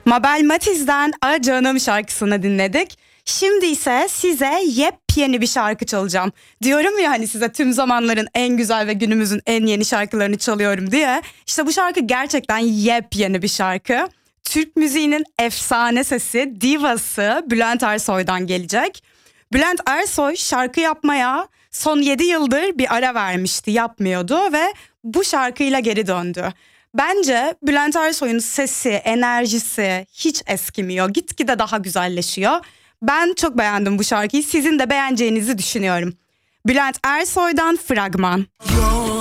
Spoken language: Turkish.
Mabel Matiz'den "A Canım" şarkısını dinledik. Şimdi ise size yepyeni bir şarkı çalacağım. Diyorum ya hani size tüm zamanların en güzel ve günümüzün en yeni şarkılarını çalıyorum diye. İşte bu şarkı gerçekten yepyeni bir şarkı. Türk müziğinin efsane sesi, divası Bülent Ersoy'dan gelecek. Bülent Ersoy şarkı yapmaya son 7 yıldır bir ara vermişti, yapmıyordu ve bu şarkıyla geri döndü. Bence Bülent Ersoy'un sesi, enerjisi hiç eskimiyor. Gitgide daha güzelleşiyor. Ben çok beğendim bu şarkıyı. Sizin de beğeneceğinizi düşünüyorum. Bülent Ersoy'dan Fragman.